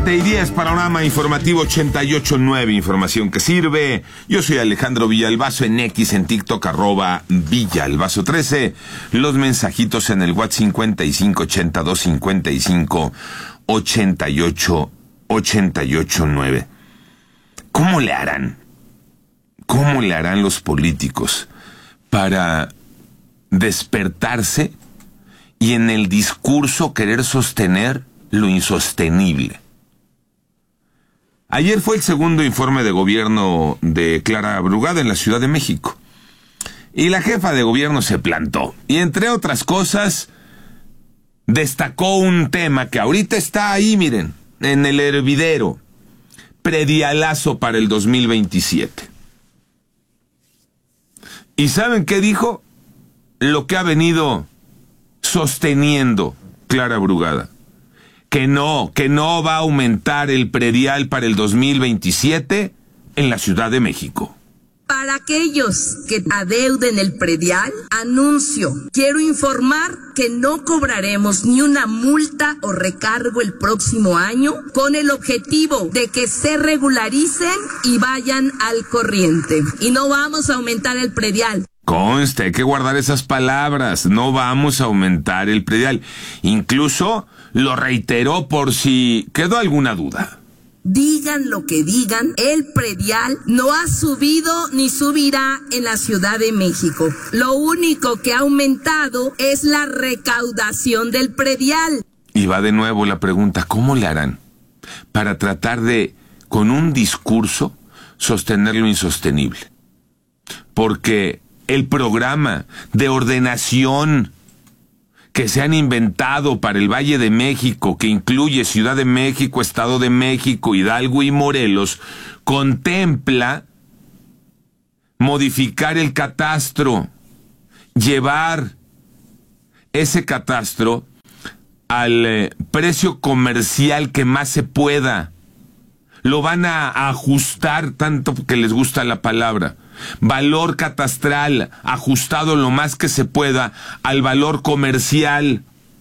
7:10, panorama informativo 88.9, información que sirve. Yo soy Alejandro Villalbazo, en X, en TikTok, @Villalbazo13. Los mensajitos en el WhatsApp 5582558889. ¿Cómo le harán? ¿Cómo le harán los políticos para despertarse y en el discurso querer sostener lo insostenible? Ayer fue el segundo informe de gobierno de Clara Brugada en la Ciudad de México. Y la jefa de gobierno se plantó. Y entre otras cosas, destacó un tema que ahorita está ahí, miren, en el hervidero. Predialazo para el 2027. ¿Y saben qué dijo? Lo que ha venido sosteniendo Clara Brugada. Que no va a aumentar el predial para el 2027 en la Ciudad de México. Para aquellos que adeuden el predial, quiero informar que no cobraremos ni una multa o recargo el próximo año, con el objetivo de que se regularicen y vayan al corriente. Y no vamos a aumentar el predial. Conste, hay que guardar esas palabras. No vamos a aumentar el predial. Incluso lo reiteró por si quedó alguna duda. Digan lo que digan, el predial no ha subido ni subirá en la Ciudad de México. Lo único que ha aumentado es la recaudación del predial. Y va de nuevo la pregunta, ¿cómo le harán para tratar de, con un discurso, sostener lo insostenible? Porque el programa de ordenación que se han inventado para el Valle de México, que incluye Ciudad de México, Estado de México, Hidalgo y Morelos, contempla modificar el catastro, llevar ese catastro al precio comercial que más se pueda. Lo van a ajustar, tanto que les gusta la palabra. Valor catastral ajustado lo más que se pueda al valor comercial.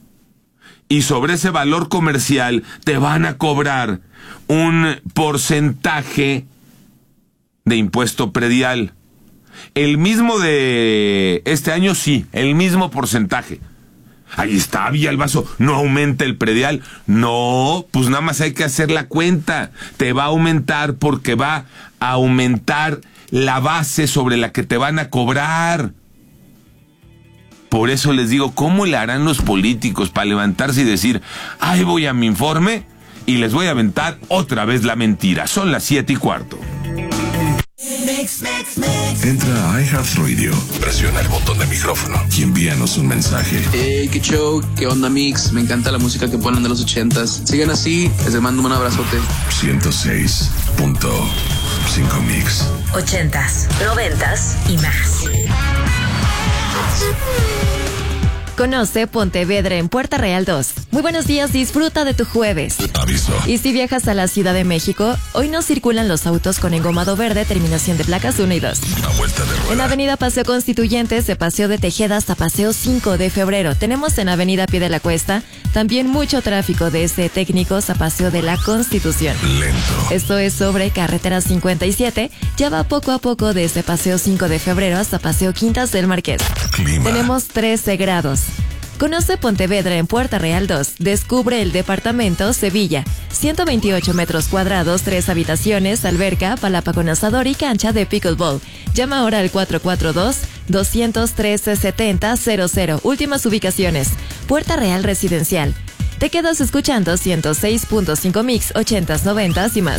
Y sobre ese valor comercial te van a cobrar un porcentaje de impuesto predial. El mismo de este año, sí, el mismo porcentaje. Ahí está, Villalbazo, ¿no aumenta el predial? No, pues nada más hay que hacer la cuenta. Te va a aumentar porque va a aumentar la base sobre la que te van a cobrar. Por eso les digo, ¿cómo le harán los políticos para levantarse y decir, ahí voy a mi informe y les voy a aventar otra vez la mentira? Son las 7:15. Entra a iHeartRadio, presiona el botón de micrófono y envíanos un mensaje. Hey, qué show, qué onda, Mix. Me encanta la música que ponen de los 80s. Sigan así, les mando un abrazote. 106.5 Mix. 80s, 90s y más. Conoce Pontevedra en Puerta Real 2. Muy buenos días, disfruta de tu jueves. Aviso. Y si viajas a la Ciudad de México, hoy no circulan los autos con engomado verde, terminación de placas 1 y 2. Una vuelta de rueda. En Avenida Paseo Constituyentes, de Paseo de Tejeda hasta Paseo 5 de Febrero. Tenemos en Avenida Pie de la Cuesta también mucho tráfico desde Técnicos a Paseo de la Constitución. Lento. Esto es sobre Carretera 57. Ya va poco a poco desde Paseo 5 de Febrero hasta Paseo Quintas del Marqués. Clima. Tenemos 13 grados. Conoce Pontevedra en Puerta Real 2. Descubre el departamento Sevilla. 128 metros cuadrados, 3 habitaciones, alberca, palapa con asador y cancha de pickleball. Llama ahora al 442-213-7000. Últimas ubicaciones. Puerta Real Residencial. Te quedas escuchando 106.5 Mix, 80s, 90s y más.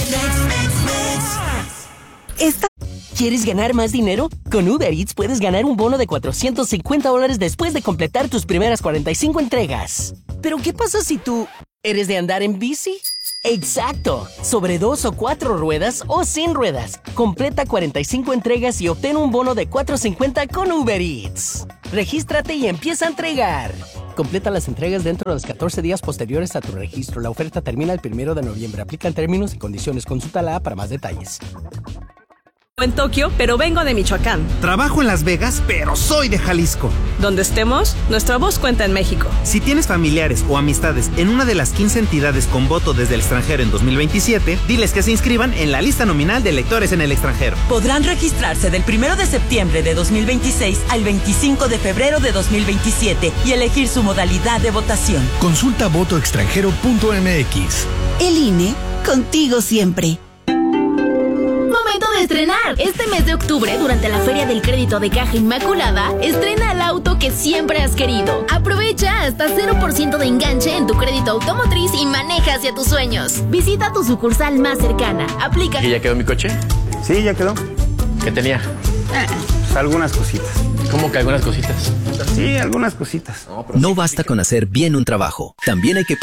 ¿Quieres ganar más dinero? Con Uber Eats puedes ganar un bono de $450 después de completar tus primeras 45 entregas. ¿Pero qué pasa si tú eres de andar en bici? ¡Exacto! Sobre 2 o 4 ruedas o sin ruedas. Completa 45 entregas y obtén un bono de $450 con Uber Eats. Regístrate y empieza a entregar. Completa las entregas dentro de los 14 días posteriores a tu registro. La oferta termina el 1 de noviembre. Aplican términos y condiciones. Consulta la app para más detalles. en Tokio, pero vengo de Michoacán. Trabajo en Las Vegas, pero soy de Jalisco. Donde estemos, nuestra voz cuenta en México. Si tienes familiares o amistades en una de las 15 entidades con voto desde el extranjero en 2027, diles que se inscriban en la lista nominal de electores en el extranjero. Podrán registrarse del 1 de septiembre de 2026 al 25 de febrero de 2027 y elegir su modalidad de votación. Consulta votoextranjero.mx. El INE, contigo siempre. Momento de estrenar. Este mes de octubre, durante la Feria del Crédito de Caja Inmaculada, estrena el auto que siempre has querido. Aprovecha hasta 0% de enganche en tu crédito automotriz y maneja hacia tus sueños. Visita tu sucursal más cercana. Aplica. ¿Y ya quedó mi coche? Sí, ya quedó. ¿Qué tenía? Pues algunas cositas. ¿Cómo que algunas cositas? Sí, algunas cositas. No basta con hacer bien un trabajo. También hay que